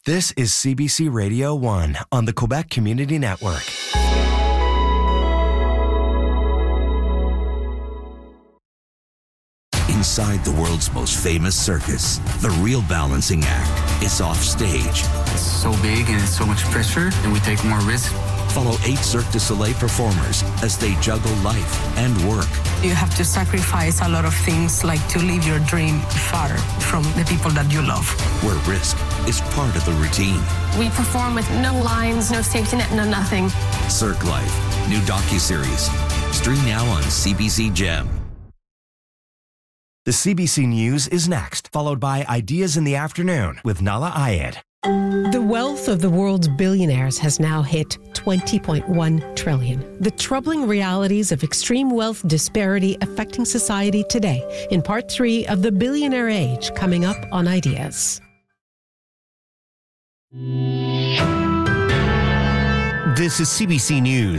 This is CBC Radio 1 on the Quebec Community Network. Inside the world's most famous circus, the real balancing act is off stage. It's so big and it's so much pressure, and we take more risk. Follow 8 Cirque du Soleil performers as they juggle life and work. You have to sacrifice a lot of things, like to live your dream far from the people that you love. Where risk is part of the routine. We perform with no lines, no safety net, no nothing. Cirque Life, new docuseries. Stream now on CBC Gem. The CBC News is next, followed by Ideas in the Afternoon with Nala Ayed. The wealth of the world's billionaires has now hit $20.1 trillion. The troubling realities of extreme wealth disparity affecting society today in part 3 of The Billionaire Age, coming up on Ideas. This is CBC News.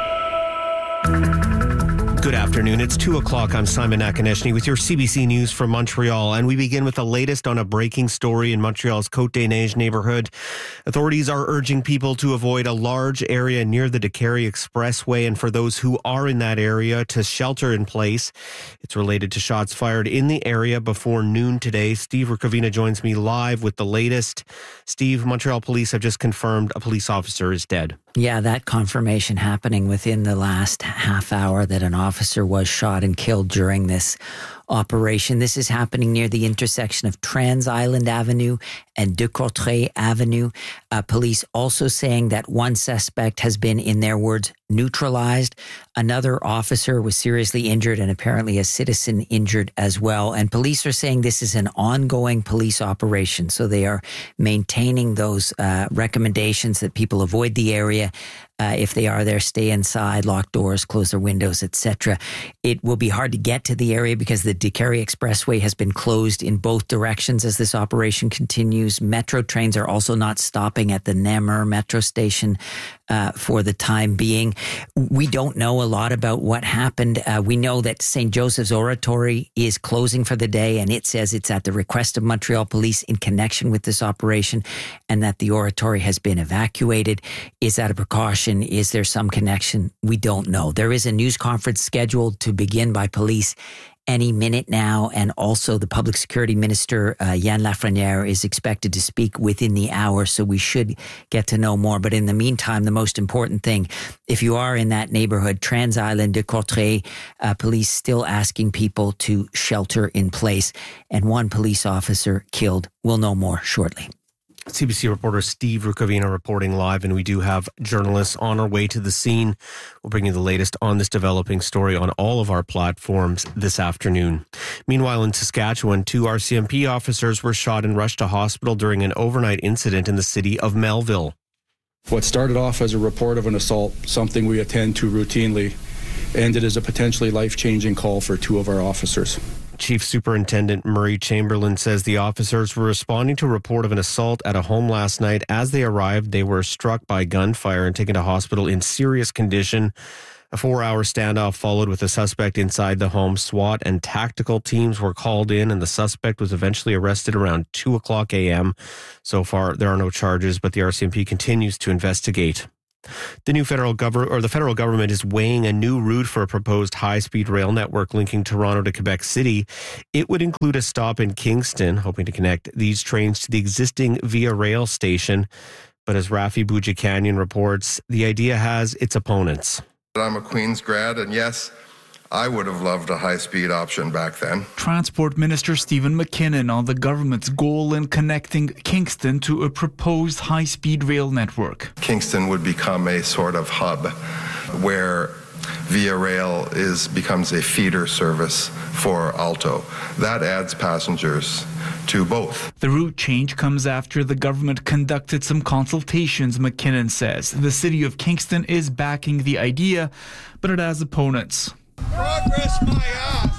Good afternoon. It's 2 o'clock. I'm Simon Akonechny with your CBC News from Montreal, and we begin with the latest on a breaking story in Montreal's Côte-des-Neiges neighborhood. Authorities are urging people to avoid a large area near the Décarie Expressway, and for those who are in that area, to shelter in place. It's related to shots fired in the area before noon today. Steve Rukavina joins me live with the latest. Steve, Montreal police have just confirmed a police officer is dead. Yeah, that confirmation happening within the last half hour that an officer was shot and killed during this operation. This is happening near the intersection of Trans Island Avenue and De Courtrai Avenue. Police also saying that one suspect has been, in their words, neutralized. Another officer was seriously injured and apparently a citizen injured as well. And police are saying this is an ongoing police operation. So they are maintaining those recommendations that people avoid the area. If they are there, stay inside, lock doors, close their windows, etc. It will be hard to get to the area because the Décarie Expressway has been closed in both directions as this operation continues. Metro trains are also not stopping at the Namur metro station for the time being. We don't know a lot about what happened. We know that St. Joseph's Oratory is closing for the day, and it says it's at the request of Montreal Police in connection with this operation, and that the oratory has been evacuated. Is that a precaution? Is there some connection? We don't know. There is a news conference scheduled to begin by police any minute now, and also the Public Security Minister, Yann Lafrenière, is expected to speak within the hour, so we should get to know more. But in the meantime, the most important thing, if you are in that neighborhood, Trans Island, De Courtrai, police still asking people to shelter in place, and one police officer killed. We'll know more shortly. CBC reporter Steve Rukavina reporting live, and we do have journalists on our way to the scene. We'll bring you the latest on this developing story on all of our platforms this afternoon. Meanwhile, in Saskatchewan, 2 RCMP officers were shot and rushed to hospital during an overnight incident in the city of Melville. What started off as a report of an assault, something we attend to routinely, ended as a potentially life-changing call for 2 of our officers. Chief Superintendent Murray Chamberlain says the officers were responding to a report of an assault at a home last night. As they arrived, they were struck by gunfire and taken to hospital in serious condition. A 4-hour standoff followed with the suspect inside the home. SWAT and tactical teams were called in, and the suspect was eventually arrested around 2 o'clock a.m. So far, there are no charges, but the RCMP continues to investigate. The federal government is weighing a new route for a proposed high-speed rail network linking Toronto to Quebec City. It would include a stop in Kingston, hoping to connect these trains to the existing Via Rail station. But as Rafi Boudjikanian reports, the idea has its opponents. I'm a Queen's grad, and yes, I would have loved a high-speed option back then. Transport Minister Stephen McKinnon on the government's goal in connecting Kingston to a proposed high-speed rail network. Kingston would become a sort of hub where Via Rail becomes a feeder service for Alto. That adds passengers to both. The route change comes after the government conducted some consultations, McKinnon says. The city of Kingston is backing the idea, but it has opponents. Progress my ass!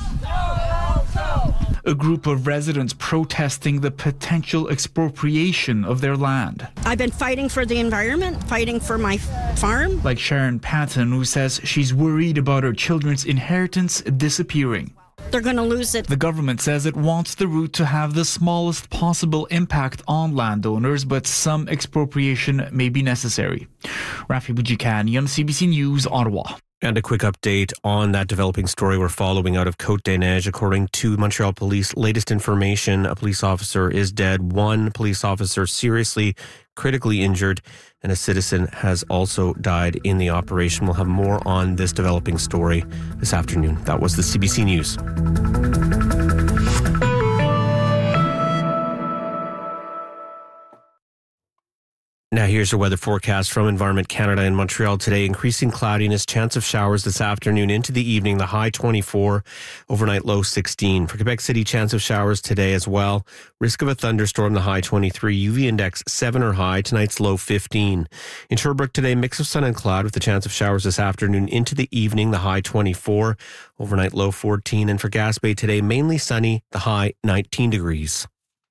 A group of residents protesting the potential expropriation of their land. I've been fighting for the environment, fighting for my farm. Like Sharon Patton, who says she's worried about her children's inheritance disappearing. they're going to lose it. The government says it wants the route to have the smallest possible impact on landowners, but some expropriation may be necessary. Rafi Boudjikani on CBC News, Ottawa. And a quick update on that developing story we're following out of Côte-des-Neiges. According to Montreal Police, latest information, a police officer is dead, one police officer seriously, critically injured, and a citizen has also died in the operation. We'll have more on this developing story this afternoon. That was the CBC News. Now here's your weather forecast from Environment Canada in Montreal today. Increasing cloudiness, chance of showers this afternoon into the evening, the high 24, overnight low 16. For Quebec City, chance of showers today as well. Risk of a thunderstorm, the high 23. UV index 7 or high, tonight's low 15. In Sherbrooke today, mix of sun and cloud with the chance of showers this afternoon into the evening, the high 24, overnight low 14. And for Gaspé today, mainly sunny, the high 19 degrees.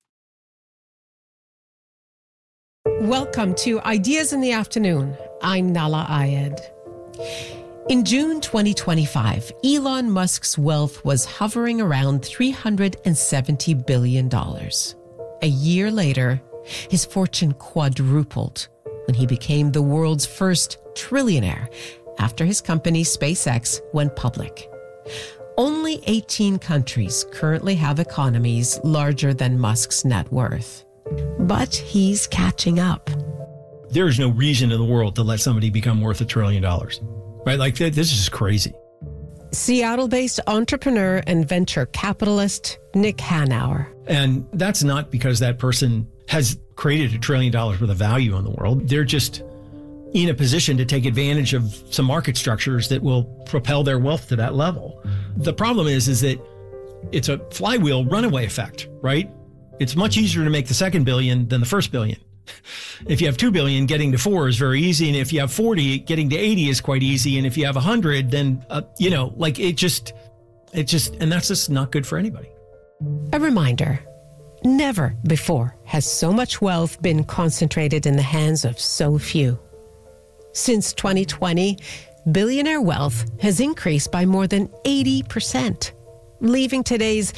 Welcome to Ideas in the Afternoon. I'm Nala Ayed. In June 2025, Elon Musk's wealth was hovering around $370 billion. A year later, his fortune quadrupled when he became the world's first trillionaire after his company SpaceX went public. Only 18 countries currently have economies larger than Musk's net worth. But he's catching up. There is no reason in the world to let somebody become worth $1 trillion, right? Like, this is just crazy. Seattle-based entrepreneur and venture capitalist Nick Hanauer. And that's not because that person has created $1 trillion worth of value in the world. They're just in a position to take advantage of some market structures that will propel their wealth to that level. The problem is that it's a flywheel runaway effect, right? It's much easier to make the second billion than the first billion. If you have 2 billion, getting to 4 is very easy. And if you have 40, getting to 80 is quite easy. And if you have 100, then, and that's just not good for anybody. A reminder, never before has so much wealth been concentrated in the hands of so few. Since 2020, billionaire wealth has increased by more than 80%. Leaving today's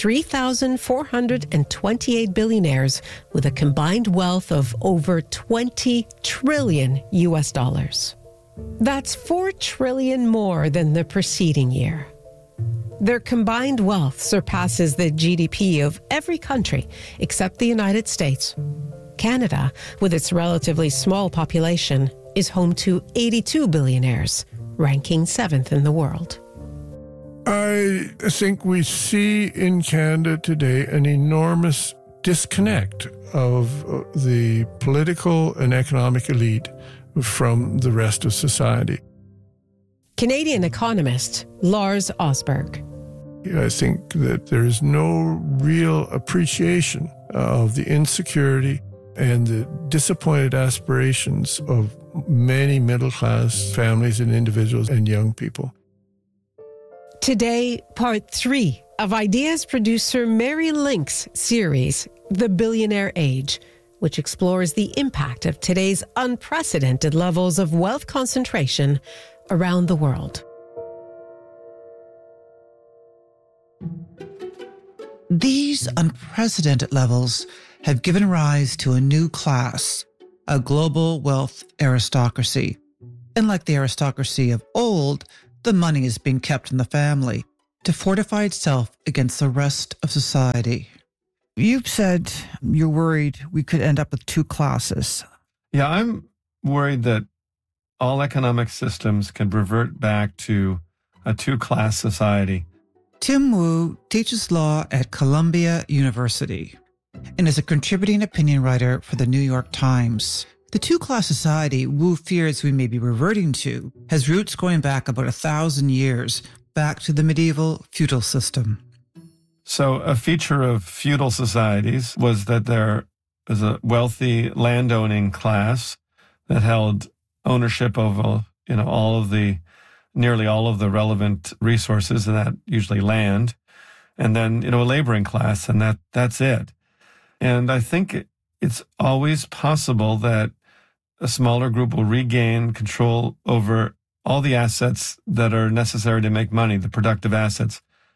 3,428 billionaires with a combined wealth of over $20 trillion. That's 4 trillion more than the preceding year. Their combined wealth surpasses the GDP of every country except the United States. Canada, with its relatively small population, is home to 82 billionaires, ranking 7th in the world. I think we see in Canada today an enormous disconnect of the political and economic elite from the rest of society. Canadian economist Lars Osberg. I think that there is no real appreciation of the insecurity and the disappointed aspirations of many middle-class families and individuals and young people. Today, part 3 of Ideas producer Mary Link's series, The Billionaire Age, which explores the impact of today's unprecedented levels of wealth concentration around the world. These unprecedented levels have given rise to a new class, a global wealth aristocracy. And like the aristocracy of old, the money is being kept in the family to fortify itself against the rest of society. You've said you're worried we could end up with 2 classes. Yeah, I'm worried that all economic systems could revert back to a 2-class society. Tim Wu teaches law at Columbia University and is a contributing opinion writer for the New York Times. The 2-class society Wu fears we may be reverting to has roots going back about 1,000 years, back to the medieval feudal system. So a feature of feudal societies was that there was a wealthy landowning class that held ownership of nearly all of the relevant resources, and that usually land, and then a laboring class, and that's it. And I think it's always possible that a smaller group will regain control over all the assets that are necessary to make money, the productive assets,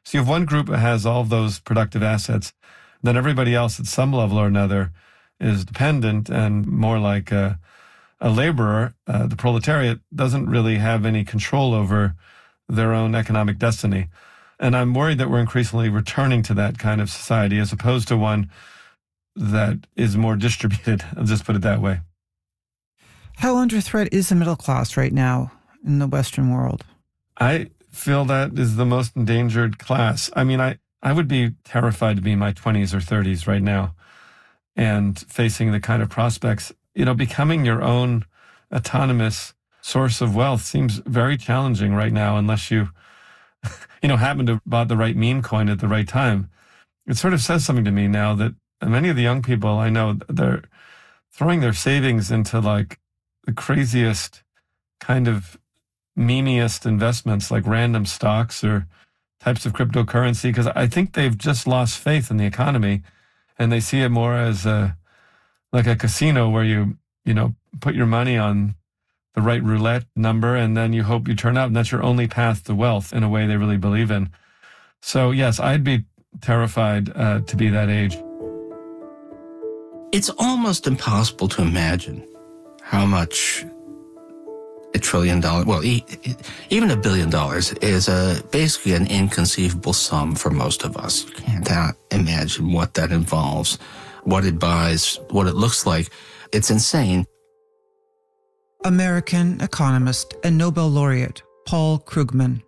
So you have one group that has all of those productive assets, then everybody else at some level or another is dependent and more like a laborer. The proletariat doesn't really have any control over their own economic destiny. And I'm worried that we're increasingly returning to that kind of society as opposed to one that is more distributed. I'll just put it that way. How under threat is the middle class right now in the Western world? I feel that is the most endangered class. I mean, I would be terrified to be in my 20s or 30s right now and facing the kind of prospects. You know, becoming your own autonomous source of wealth seems very challenging right now unless you, happen to have bought the right meme coin at the right time. It sort of says something to me now that many of the young people I know, they're throwing their savings into like the craziest kind of memeiest investments like random stocks or types of cryptocurrency, because I think they've just lost faith in the economy and they see it more as like a casino where you put your money on the right roulette number and then you hope you turn up, and that's your only path to wealth in a way they really believe in. So yes, I'd be terrified to be that age. It's almost impossible to imagine how much $1 trillion, well, even $1 billion is basically an inconceivable sum for most of us. You can't imagine what that involves, what it buys, what it looks like. It's insane. American economist and Nobel laureate Paul Krugman.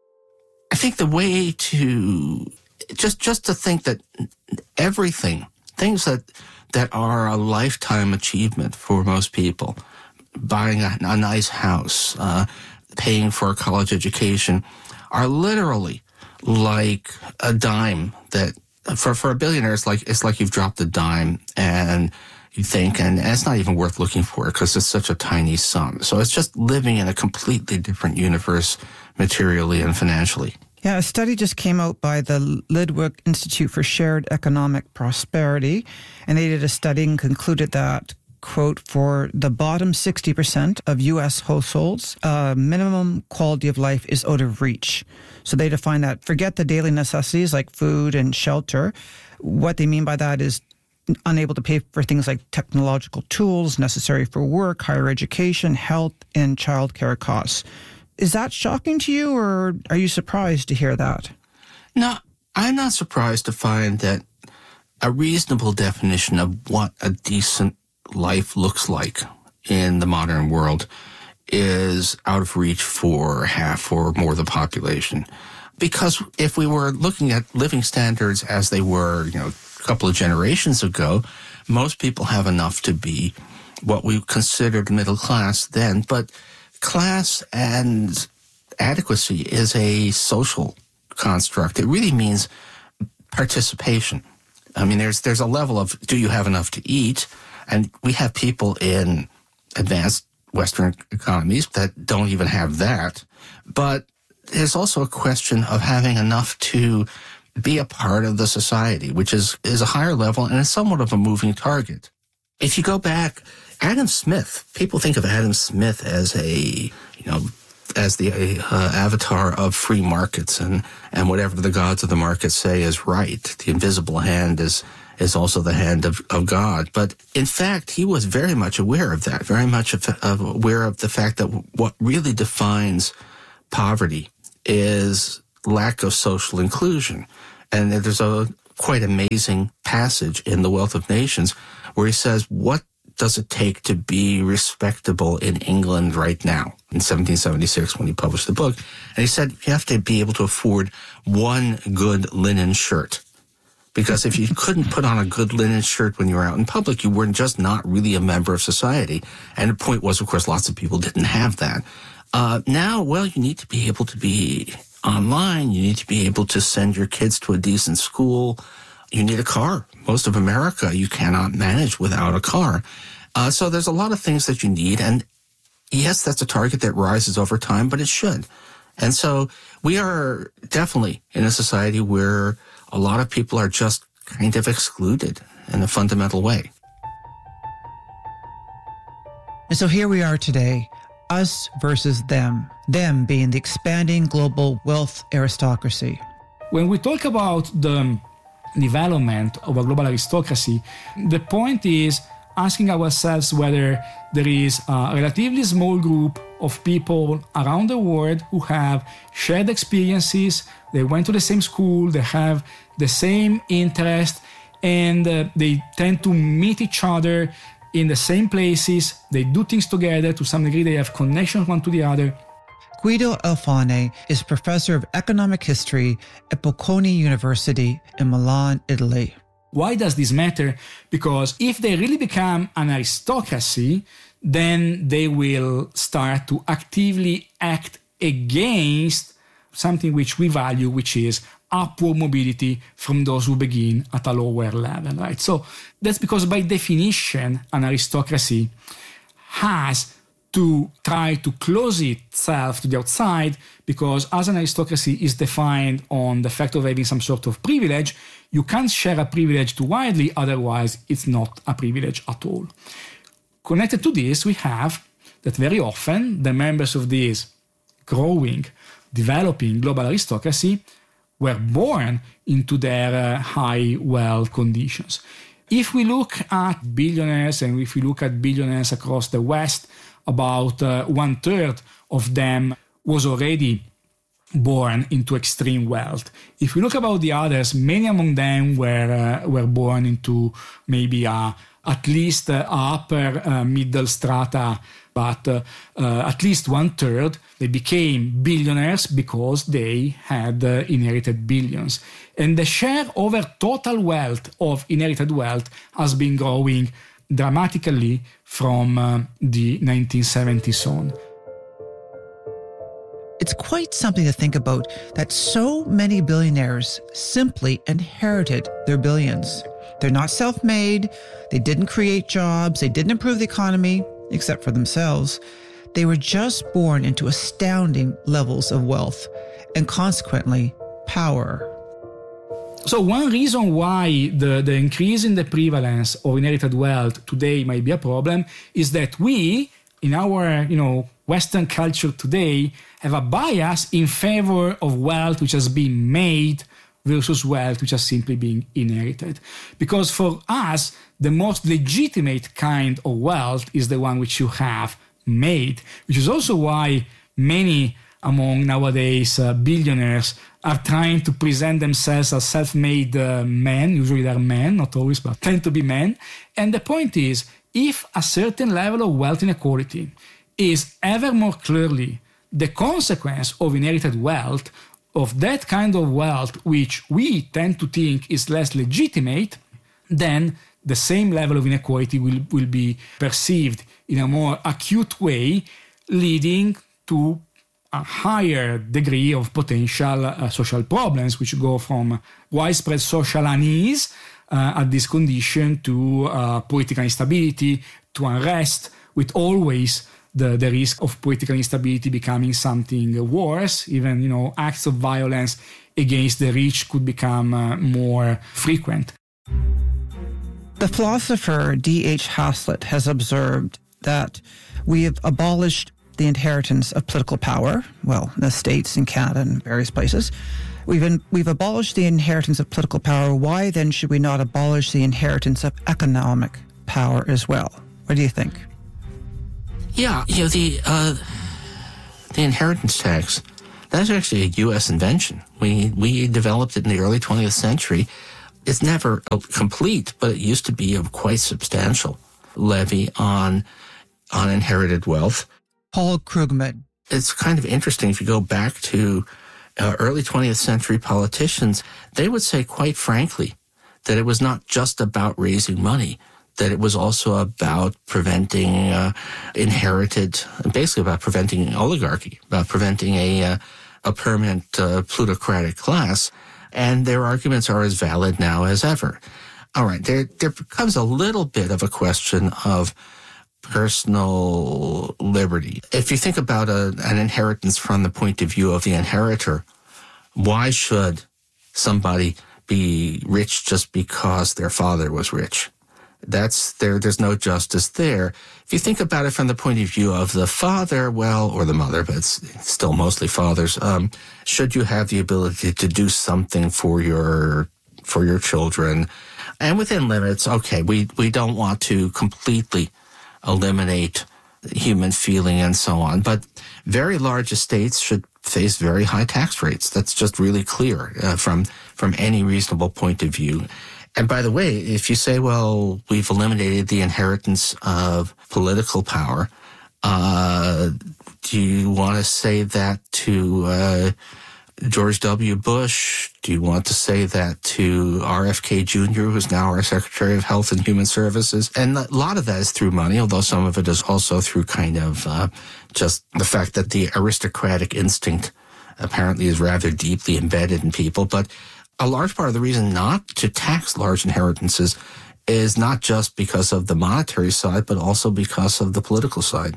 I think the way to just to think that everything, things that are a lifetime achievement for most people, buying a nice house, paying for a college education, are literally like a dime that for a billionaire, it's like you've dropped a dime and you think, and it's not even worth looking for because it's such a tiny sum. So it's just living in a completely different universe materially and financially. Yeah, a study just came out by the Lidwick Institute for Shared Economic Prosperity, and they did a study and concluded that, quote, for the bottom 60% of U.S. households, minimum quality of life is out of reach. So they define that, forget the daily necessities like food and shelter. What they mean by that is unable to pay for things like technological tools necessary for work, higher education, health, and childcare costs. Is that shocking to you, or are you surprised to hear that? No, I'm not surprised to find that a reasonable definition of what a decent life looks like in the modern world is out of reach for half or more of the population. Because if we were looking at living standards as they were, a couple of generations ago, most people have enough to be what we considered middle class then. But class and adequacy is a social construct. It really means participation. I mean, there's a level of, do you have enough to eat? And we have people in advanced Western economies that don't even have that. But there's also a question of having enough to be a part of the society, which is a higher level and is somewhat of a moving target. If you go back, Adam Smith, people think of Adam Smith as the avatar of free markets and whatever the gods of the market say is right. The invisible hand is also the hand of God. But in fact, he was very much aware of that, very much aware of the fact that what really defines poverty is lack of social inclusion. And there's a quite amazing passage in The Wealth of Nations where he says, what does it take to be respectable in England right now? In 1776, when he published the book. And he said, you have to be able to afford one good linen shirt. Because if you couldn't put on a good linen shirt when you were out in public, you were just not really a member of society. And the point was, of course, lots of people didn't have that. Now, well, you need to be able to be online. You need to be able to send your kids to a decent school. You need a car. Most of America, you cannot manage without a car. So there's a lot of things that you need. And yes, that's a target that rises over time, but it should. And so we are definitely in a society where a lot of people are just kind of excluded in a fundamental way. And so here we are today, us versus them being the expanding global wealth aristocracy. when we talk about the development of a global aristocracy, the point is asking ourselves whether there is a relatively small group of people around the world who have shared experiences, they went to the same school, they have the same interest, and they tend to meet each other in the same places, they do things together, to some degree they have connections one to the other. Guido Alfane is professor of economic history at Bocconi University in Milan, Italy. Why does this matter? Because if they really become an aristocracy, then they will start to actively act against something which we value, which is upward mobility from those who begin at a lower level, right? So that's because by definition, an aristocracy has to try to close itself to the outside, because as an aristocracy is defined on the fact of having some sort of privilege, you can't share a privilege too widely, otherwise it's not a privilege at all. Connected to this, we have that very often the members of this growing, developing global aristocracy were born into their high wealth conditions. If we look at billionaires, and if we look at billionaires across the West, about 1/3 of them was already born into extreme wealth. If we look about the others, many among them were born into maybe at least upper middle strata, but at least 1/3 they became billionaires because they had inherited billions. And the share over total wealth of inherited wealth has been growing dramatically from the 1970s on. It's quite something to think about that so many billionaires simply inherited their billions. They're not self-made, they didn't create jobs, they didn't improve the economy, except for themselves. They were just born into astounding levels of wealth and consequently power. So one reason why the increase in the prevalence of inherited wealth today might be a problem is that we, in our Western culture today, have a bias in favor of wealth which has been made versus wealth which has simply been inherited. Because for us, the most legitimate kind of wealth is the one which you have made, which is also why many among nowadays billionaires are trying to present themselves as self-made men. Usually they're men, not always, but tend to be men. And the point is, if a certain level of wealth inequality is ever more clearly the consequence of inherited wealth, of that kind of wealth which we tend to think is less legitimate, then the same level of inequality will be perceived in a more acute way, leading to a higher degree of potential social problems, which go from widespread social unease at this condition to political instability, to unrest, with always the risk of political instability becoming something worse. Even, acts of violence against the rich could become more frequent. The philosopher D.H. Hazlitt has observed that we have abolished the inheritance of political power, well, in the States and Canada and various places. We've abolished the inheritance of political power. Why then should we not abolish the inheritance of economic power as well? What do you think? Yeah, the inheritance tax, that's actually a U.S. invention. We developed it in the early 20th century. It's never complete, but it used to be a quite substantial levy on inherited wealth. Paul Krugman. It's kind of interesting if you go back to early 20th century politicians, they would say quite frankly that it was not just about raising money, that it was also about preventing basically about preventing oligarchy, about preventing a permanent plutocratic class. And their arguments are as valid now as ever. All right, there becomes a little bit of a question of personal liberty. If you think about an inheritance from the point of view of the inheritor, why should somebody be rich just because their father was rich? That's there. There's no justice there. If you think about it from the point of view of the father, well, or the mother, but it's still mostly fathers, should you have the ability to do something for your children, and within limits, okay, we don't want to completely eliminate human feeling and so on, but very large estates should face very high tax rates. That's just really clear from any reasonable point of view. And by the way, if you say, well, we've eliminated the inheritance of political power, do you want to say that to George W. Bush? Do you want to say that to RFK Jr., who's now our Secretary of Health and Human Services? And a lot of that is through money, although some of it is also through kind of just the fact that the aristocratic instinct apparently is rather deeply embedded in people. But a large part of the reason not to tax large inheritances is not just because of the monetary side, but also because of the political side.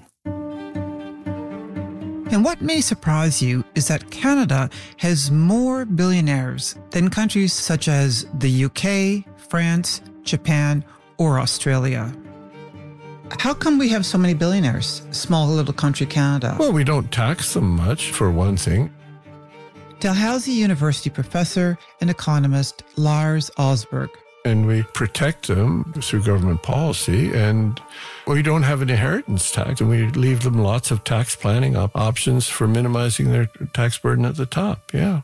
And what may surprise you is that Canada has more billionaires than countries such as the UK, France, Japan, or Australia. How come we have so many billionaires, small little country Canada? Well, we don't tax them much, for one thing. Dalhousie University professor and economist Lars Osberg. And we protect them through government policy, and we don't have an inheritance tax, and we leave them lots of tax planning options for minimizing their tax burden at the top, yeah.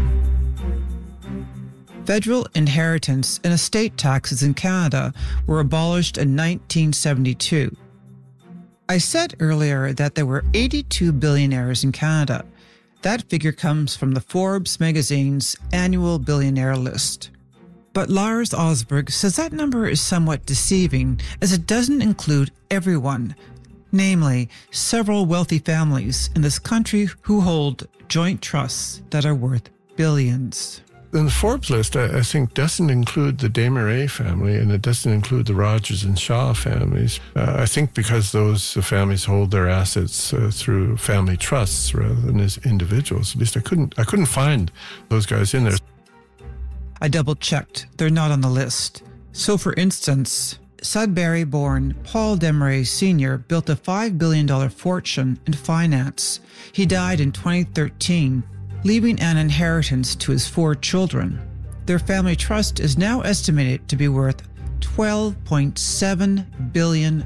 Federal inheritance and estate taxes in Canada were abolished in 1972. I said earlier that there were 82 billionaires in Canada. That figure comes from the Forbes magazine's annual billionaire list. But Lars Osberg says that number is somewhat deceiving, as it doesn't include everyone, namely several wealthy families in this country who hold joint trusts that are worth billions. And the Forbes list, I think, doesn't include the Desmarais family, and it doesn't include the Rogers and Shaw families. I think because those families hold their assets through family trusts rather than as individuals. At least I couldn't find those guys in there. I double-checked. They're not on the list. So, for instance, Sudbury-born Paul Desmarais Sr. built a $5 billion fortune in finance. He died in 2013, leaving an inheritance to his 4 children. Their family trust is now estimated to be worth $12.7 billion.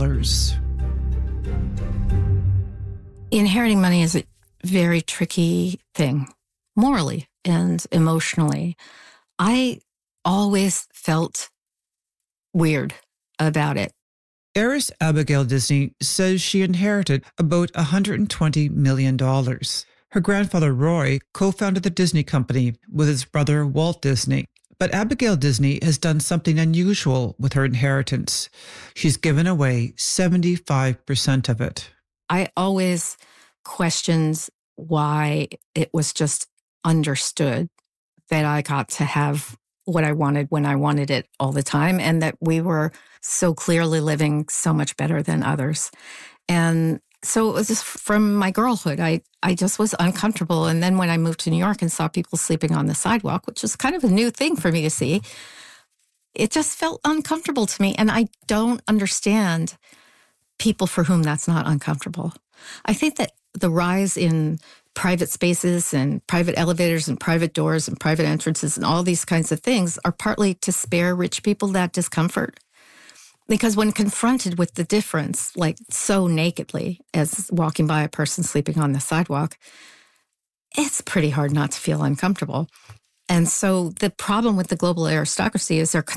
Inheriting money is a very tricky thing, morally and emotionally. I always felt weird about it. Heiress Abigail Disney says she inherited about $120 million. Her grandfather Roy co-founded the Disney Company with his brother Walt Disney. But Abigail Disney has done something unusual with her inheritance. She's given away 75% of it. I always questioned why it was just understood that I got to have what I wanted when I wanted it all the time, and that we were so clearly living so much better than others. And so it was just from my girlhood, I just was uncomfortable. And then when I moved to New York and saw people sleeping on the sidewalk, which was kind of a new thing for me to see, it just felt uncomfortable to me. And I don't understand people for whom that's not uncomfortable. I think that the rise in private spaces and private elevators and private doors and private entrances and all these kinds of things are partly to spare rich people that discomfort. Because when confronted with the difference, like so nakedly as walking by a person sleeping on the sidewalk, it's pretty hard not to feel uncomfortable. And so the problem with the global aristocracy is they're